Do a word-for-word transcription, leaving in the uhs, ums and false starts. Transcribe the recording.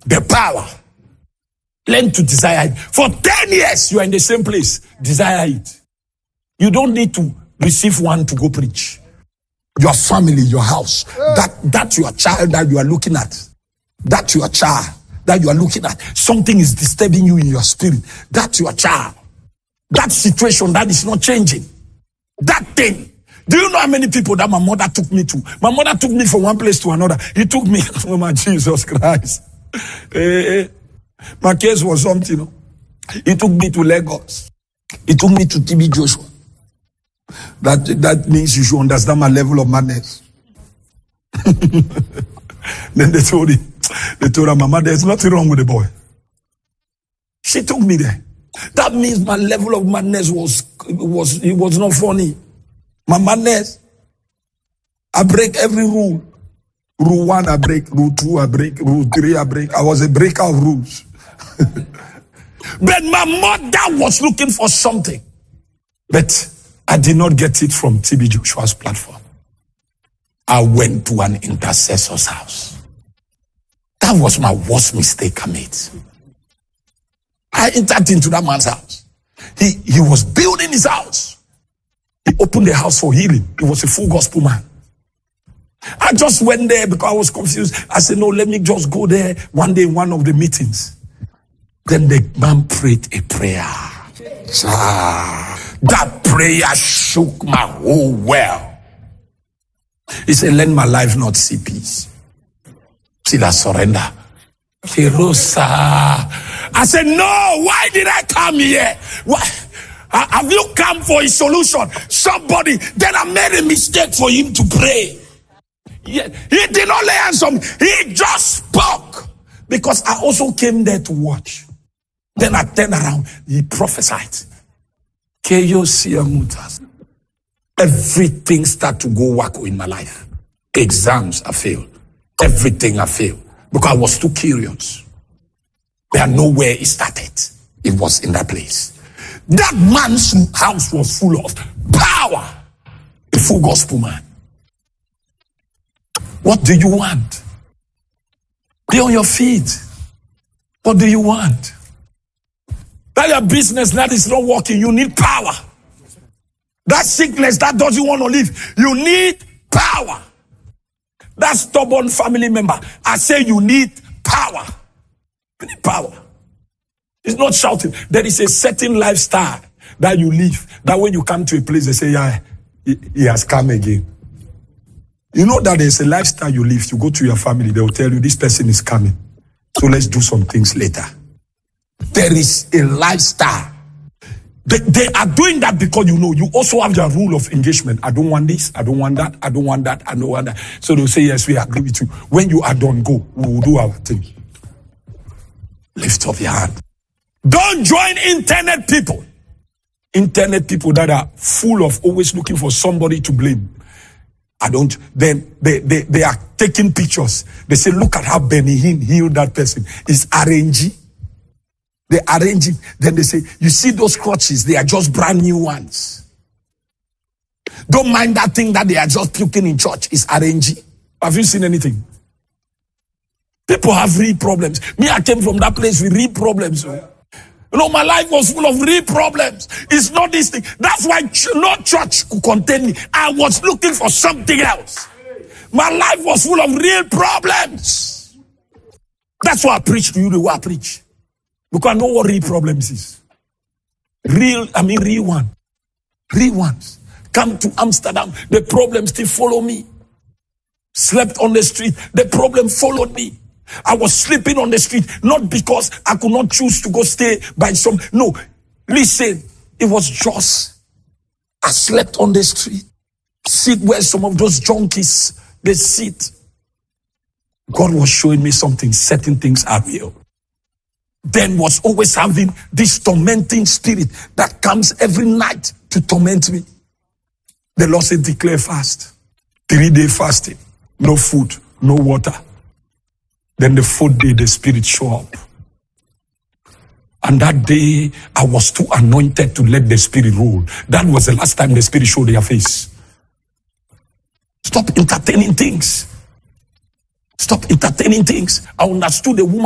the power. Learn to desire it. For ten years, you are in the same place. Desire it. You don't need to receive one to go preach. Your family, your house, that, that your child that you are looking at, that your child that you are looking at, something is disturbing you in your spirit. That's your child. That situation that is not changing. That thing. Do you know how many people that my mother took me to? My mother took me from one place to another. He took me, oh my Jesus Christ. Hey, my case was something. He took me to Lagos. He took me to T B Joshua. That, that means you should understand my level of madness. Then they told him, they told her, Mama, there's nothing wrong with the boy. She took me there. That means my level of madness was, was, it was not funny. My madness, I break every rule. Rule one, I break. Rule two, I break. Rule three, I break. I was a breaker of rules. But my mother was looking for something. But I did not get it from T B Joshua's platform. I went to an intercessor's house. That was my worst mistake I made. I entered into that man's house. He, he was building his house. He opened the house for healing. He was a full gospel man. I just went there because I was confused. I said, no, let me just go there one day in one of the meetings. Then the man prayed a prayer. Ah, that prayer shook my whole world. He said, let my life not see peace. See that surrender. Jerusalem. I said, no, why did I come here? Why? Have you come for a solution? Somebody, then I made a mistake for him to pray. Yeah, he did not lay hands on me. He just spoke. Because I also came there to watch. Then I turned around. He prophesied. Everything started to go wacko in my life. Exams, I failed. Everything I failed. Because I was too curious. There nowhere it started. It was in that place. That man's house was full of power. A full gospel man. What do you want? Be on your feet. What do you want? That your business that is not working, you need power. That sickness that doesn't want to live, you need power. That stubborn family member, I say you need power. You need power. It's not shouting. There is a certain lifestyle that you live, that when you come to a place, they say, yeah, he, he has come again. You know that there's a lifestyle you live. You go to your family, they will tell you, this person is coming. So let's do some things later. There is a lifestyle. They, they are doing that because you know, you also have your rule of engagement. I don't want this, I don't want that, I don't want that, I don't want that. So they'll say, yes, we agree with you. When you are done, go. We will do our thing. Lift up your hand. Don't join internet people. Internet people that are full of always looking for somebody to blame. I don't, then they, they, they are taking pictures. They say, look at how Benny Hinn healed that person. It's arranging. They arrange it. Then they say, you see those crutches, they are just brand new ones. Don't mind that thing that they are just puking in church. It's arranging. Have you seen anything? People have real problems. Me, I came from that place with real problems. You know, my life was full of real problems. It's not this thing. That's why ch- no church could contain me. I was looking for something else. My life was full of real problems. That's why I preach to you the way I preach. Because I know what real problems is. Real, I mean real one. Real ones. Come to Amsterdam, the problem still follow me. Slept on the street, the problem followed me. I was sleeping on the street, not because I could not choose to go stay by some, no. Listen, it was just, I slept on the street. Sit where some of those junkies, they sit. God was showing me something, certain things are real. Then was always having this tormenting spirit that comes every night to torment me. The Lord said, declare fast. Three day fasting. No food, no water. Then the fourth day, the spirit show up. And that day, I was too anointed to let the spirit rule. That was the last time the spirit showed their face. Stop entertaining things. Stop entertaining things. I understood the woman